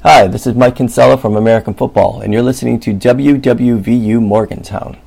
Hi, this is Mike Kinsella from American Football, and you're listening to WWVU Morgantown.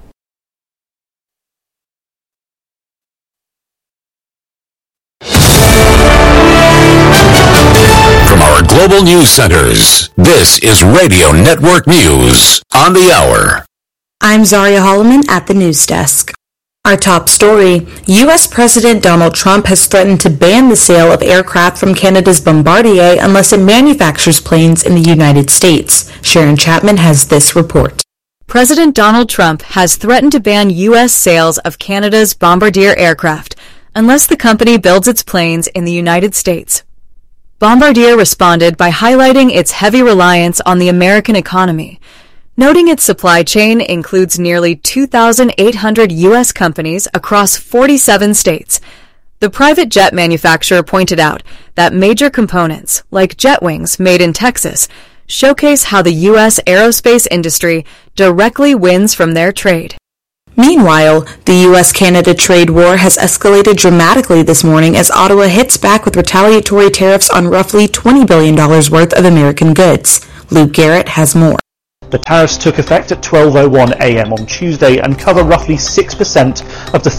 From our global news centers, this is Radio Network News on the Hour. I'm Zaria Holloman at the news desk. Our top story, U.S. President Donald Trump has threatened to ban the sale of aircraft from Canada's Bombardier unless it manufactures planes in the United States. Sharon Chapman has this report. President Donald Trump has threatened to ban U.S. sales of Canada's Bombardier aircraft unless the company builds its planes in the United States. Bombardier responded by highlighting its heavy reliance on the American economy, noting its supply chain includes nearly 2,800 U.S. companies across 47 states. The private jet manufacturer pointed out that major components, like jet wings made in Texas, showcase how the U.S. aerospace industry directly wins from their trade. Meanwhile, the U.S.-Canada trade war has escalated dramatically this morning as Ottawa hits back with retaliatory tariffs on roughly $20 billion worth of American goods. Luke Garrett has more. The tariffs took effect at 12:01 a.m. on Tuesday and cover roughly 6% of the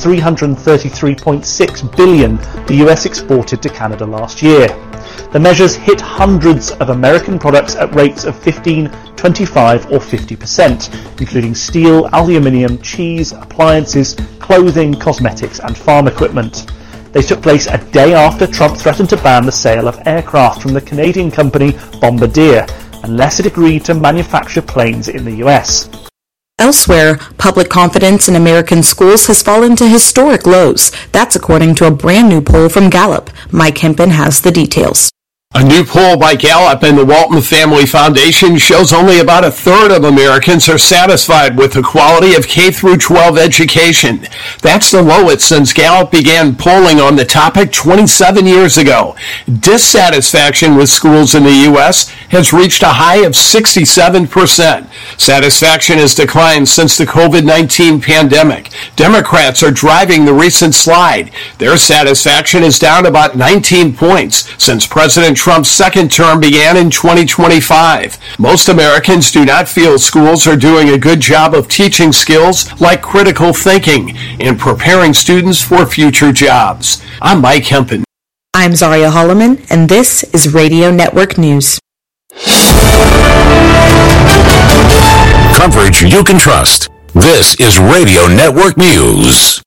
$333.6 billion the US exported to Canada last year. The measures hit hundreds of American products at rates of 15, 25 or 50%, including steel, aluminium, cheese, appliances, clothing, cosmetics and farm equipment. They took place a day after Trump threatened to ban the sale of aircraft from the Canadian company Bombardier, unless it agreed to manufacture planes in the US. Elsewhere, public confidence in American schools has fallen to historic lows. That's according to a brand new poll from Gallup. Mike Hempen has the details. A new poll by Gallup and the Walton Family Foundation shows only about a third of Americans are satisfied with the quality of K-12 education. That's the lowest since Gallup began polling on the topic 27 years ago. Dissatisfaction with schools in the U.S. has reached a high of 67%. Satisfaction has declined since the COVID-19 pandemic. Democrats are driving the recent slide. Their satisfaction is down about 19 points since President Trump's second term began in 2025. Most Americans do not feel schools are doing a good job of teaching skills like critical thinking and preparing students for future jobs. I'm Mike Hempen. I'm Zaria Holloman, and this is Radio Network News. Coverage you can trust. This is Radio Network News.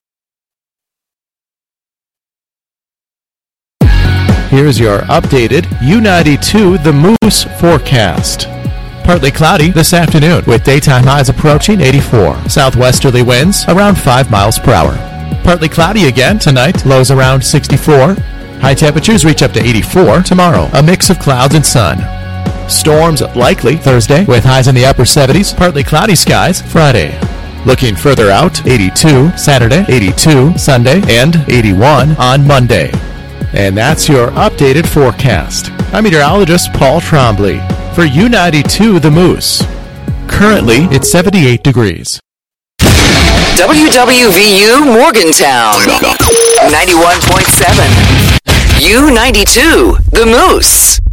Here's your updated U92 The Moose forecast. Partly cloudy this afternoon with daytime highs approaching 84. Southwesterly winds around 5 miles per hour. Partly cloudy again tonight, lows around 64. High temperatures reach up to 84 tomorrow, a mix of clouds and sun. Storms likely Thursday with highs in the upper 70s, partly cloudy skies Friday. Looking further out, 82 Saturday, 82 Sunday, and 81 on Monday. And that's your updated forecast. I'm meteorologist Paul Trombley for U92 The Moose. Currently, it's 78 degrees. WWVU Morgantown 91.7. U92 The Moose.